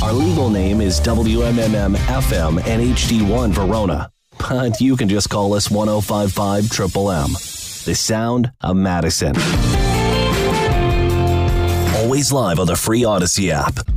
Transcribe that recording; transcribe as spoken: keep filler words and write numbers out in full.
Our legal name is W M M M F M and H D one Verona. But you can just call us one oh five five M M M. The sound of Madison. Always live on the free Odyssey app.